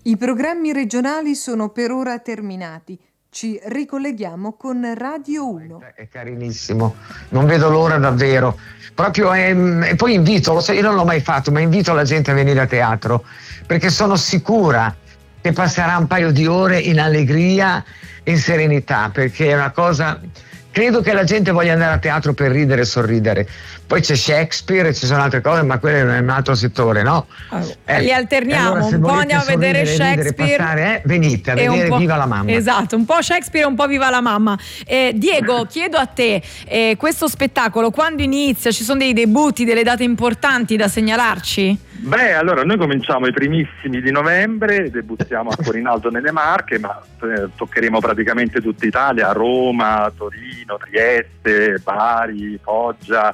I programmi regionali sono per ora terminati. Ci ricolleghiamo con Radio 1. È carinissimo, non vedo l'ora davvero. Proprio e poi invito, io non l'ho mai fatto, ma invito la gente a venire a teatro, perché sono sicura che passerà un paio di ore in allegria e in serenità, perché è una cosa... Credo che la gente voglia andare a teatro per ridere e sorridere. Poi c'è Shakespeare e ci sono altre cose, ma quello è un altro settore, no? Li alterniamo, allora, un po' andiamo a vedere Shakespeare. Passare, venite a vedere Viva la Mamma. Esatto, un po' Shakespeare e un po' Viva la Mamma. Diego, chiedo a te, questo spettacolo quando inizia? Ci sono dei debutti, delle date importanti da segnalarci? Beh, allora noi cominciamo i primissimi di novembre, debuttiamo a Corinaldo nelle Marche, ma toccheremo praticamente tutta Italia, Roma, Torino, Trieste, Bari, Foggia,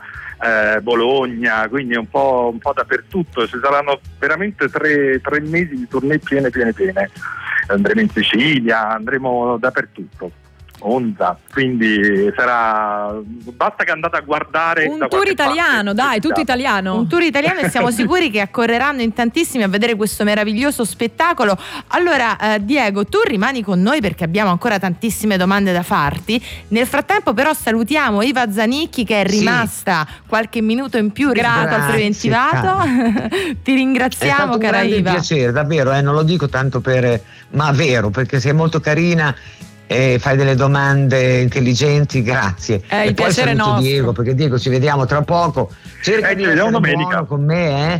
Bologna, quindi un po' dappertutto. Ci saranno veramente tre mesi di tournée piene. Andremo in Sicilia, andremo dappertutto. Monza, quindi sarà, basta che andate a guardare un tour italiano, dai, tutto italiano, un tour italiano, e siamo sicuri che accorreranno in tantissimi a vedere questo meraviglioso spettacolo. Allora Diego, tu rimani con noi perché abbiamo ancora tantissime domande da farti. Nel frattempo però salutiamo Iva Zanicchi, che è rimasta qualche minuto in più rispetto al preventivato. Ti ringraziamo, cara Iva. È stato un grande piacere, davvero, non lo dico tanto ma vero, perché sei molto carina e fai delle domande intelligenti, grazie. Il poi piacere saluto nostro. Diego, perché Diego ci vediamo tra poco. Cerca di essere buono con me,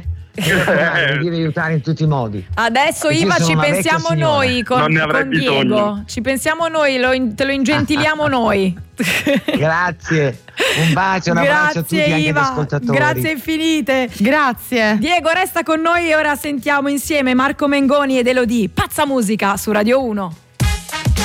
mi devi aiutare in tutti i modi. Adesso perché Iva ci pensiamo noi con Diego, ci pensiamo noi, te lo ingentiliamo noi. Grazie, un bacio, un abbraccio a tutti, Iva, anche agli ascoltatori. grazie infinite. Grazie Diego, resta con noi e ora sentiamo insieme Marco Mengoni ed Elodie, Pazza Musica su Radio 1.